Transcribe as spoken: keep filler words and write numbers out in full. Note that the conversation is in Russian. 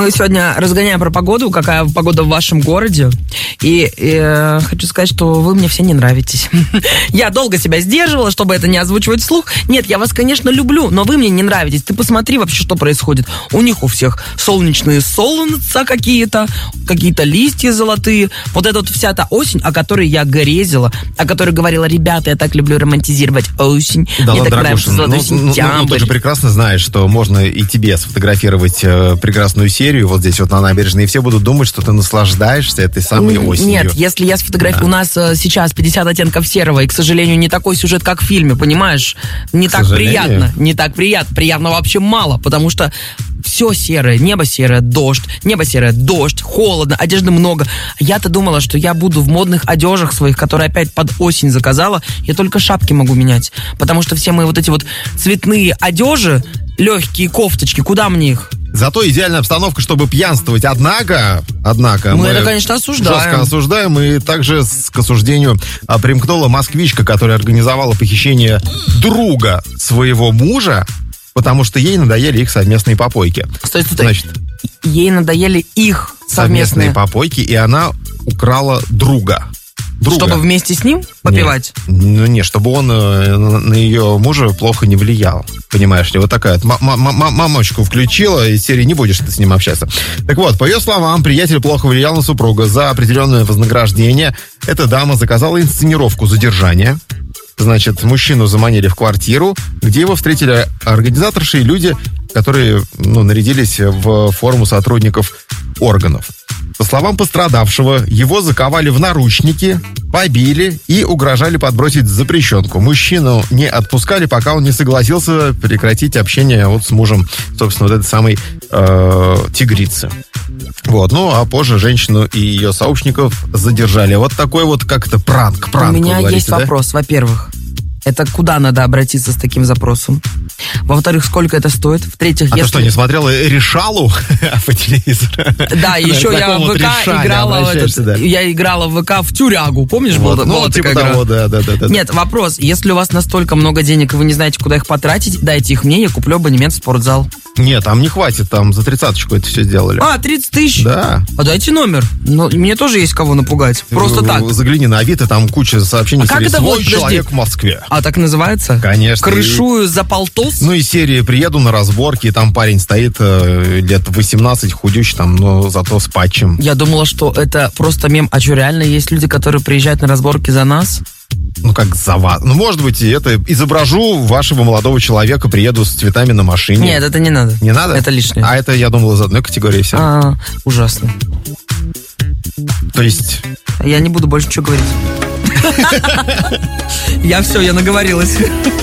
Мы сегодня разгоняем про погоду, какая погода в вашем городе. И, и э, хочу сказать, что вы мне все не нравитесь. Я долго себя сдерживала, чтобы это не озвучивать вслух. Нет, я вас, конечно, люблю, но вы мне не нравитесь. Ты посмотри вообще, что происходит. У них у всех солнечные солнца какие-то, какие-то листья золотые. Вот эта вот вся та осень, о которой я грезила, о которой говорила: ребята, я так люблю романтизировать осень. Да, мне ладно, так нравится золотой ну, ну, сентябрь. ну, ты же прекрасно знаешь, что можно и тебе сфотографировать э, прекрасную серию вот здесь вот на набережной, и все будут думать, что ты наслаждаешься этой самой осенью. Нет, если я сфотографирую... Да. У нас э, сейчас пятьдесят оттенков серого, и, к сожалению, не такой сюжет, как в фильме, понимаешь? Не к так сожалению. приятно. Не так приятно. Приятно вообще мало, потому что все серое. Небо серое, дождь. Небо серое, дождь, холодно, одежды много. Я-то думала, что я буду в модных одежах своих, которые опять под осень заказала. Я только шапки могу менять. Потому что все мои вот эти вот цветные одежи, легкие кофточки, куда мне их? Зато идеальная обстановка, чтобы пьянствовать. Однако, однако мы, мы это, конечно, осуждаем. Жестко осуждаем. И также к осуждению примкнула москвичка, которая организовала похищение друга своего мужа, потому что ей надоели их совместные попойки. Стой, стой, стой. Значит, ей надоели их совместные... совместные попойки, и она украла друга. Друга. Чтобы вместе с ним попивать? Нет, ну не, чтобы он э, на ее мужа плохо не влиял. Понимаешь ли, вот такая вот мамочку включила, из серии «Не будешь ты с ним общаться». Так вот, по ее словам, приятель плохо влиял на супруга. За определенное вознаграждение эта дама заказала инсценировку задержания. Значит, мужчину заманили в квартиру, где его встретили организаторши и люди, которые, ну, нарядились в форму сотрудников органов. По словам пострадавшего, его заковали в наручники, побили и угрожали подбросить запрещенку. Мужчину не отпускали, пока он не согласился прекратить общение вот с мужем, собственно, вот этой самой э, тигрицы. Вот, ну, а позже женщину и ее сообщников задержали. Вот такой вот как-то пранк, пранк. У меня говорите, есть да? вопрос, во-первых. Это куда надо обратиться с таким запросом? Во-вторых, сколько это стоит? В-третьих, а если... ты что, не смотрела «Решалу» по телевизору? Да, еще я в ВК играла в этот... Я играла в ВК в тюрягу. Помнишь, была такая игра? Да, да, да. Нет, вопрос. Если у вас настолько много денег, и вы не знаете, куда их потратить, дайте их мне, я куплю абонемент в спортзал. Нет, там не хватит, там за тридцаточку это все сделали. А, тридцать тысяч? Да. А дайте номер. Ну, мне тоже есть кого напугать. Просто так. Загляни на Авито, там куча сообщений. А как это «Свой вот, человек подожди. в Москве». А так называется? Конечно. Крышую за полтос? Ну и серии «Приеду на разборки», и там парень стоит э, лет восемнадцать, худющий, там, но зато с патчем. Я думала, что это просто мем. А что, реально есть люди, которые приезжают на разборки за нас? Ну, как за вас. Ну, может быть, это изображу вашего молодого человека, приеду с цветами на машине. Нет, это не надо. Не надо? Это лишнее. А это, я думал, из одной категории все. А, ужасно. То есть... Я не буду больше ничего говорить. Я все, я наговорилась.